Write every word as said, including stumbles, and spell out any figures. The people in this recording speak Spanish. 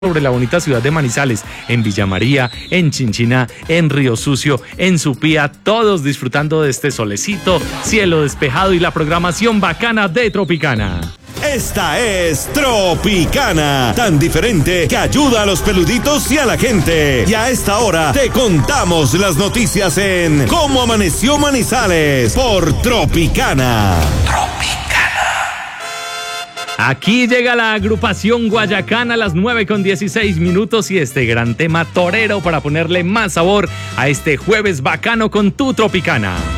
sobre la bonita ciudad de Manizales, en Villa María, en Chinchiná, en Río Sucio, en Supía, todos disfrutando de este solecito, cielo despejado y la programación bacana de Tropicana. Esta es Tropicana, tan diferente que ayuda a los peluditos y a la gente. Y a esta hora te contamos las noticias en Cómo Amaneció Manizales por Tropicana. Tropicana. Aquí llega la agrupación Guayacán a las nueve con dieciséis minutos y este gran tema torero para ponerle más sabor a este jueves bacano con tu Tropicana.